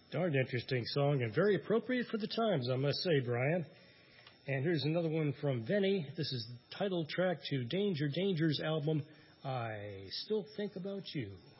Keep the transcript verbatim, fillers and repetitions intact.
Darn interesting song and very appropriate for the times, I must say, Brian. And here's another one from Vinny. This is the title track to Danger Danger's album, I Still Think About You.